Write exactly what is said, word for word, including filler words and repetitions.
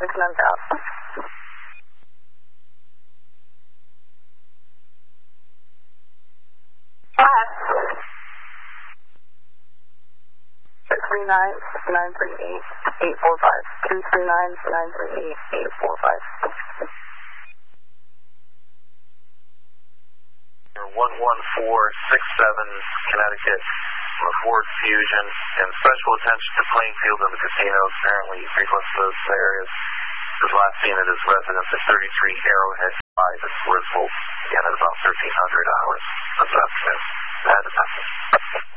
six nine out. Five. Six three nine nine three eight eight four five. Two three nine nine three eight eight four five. one one four six seven, Connecticut, Ford Fusion, and special attention to playing fields and the casinos. Apparently he frequents those areas. His last seen at his residence at thirty-three Arrowhead Drive in Brisbane, again at about thirteen hundred hours this afternoon. That is happening.